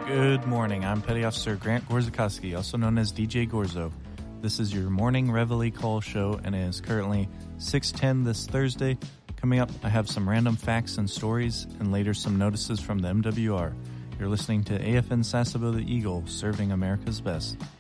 Good morning. I'm Petty Officer Grant Gorzakowski, also known as DJ Gorzo. This is your morning Reveille Call show, and it is currently 6:10 this Thursday. Coming up, I have some random facts and stories, and later some notices from the MWR. You're listening to AFN Sassaville the Eagle, serving America's best.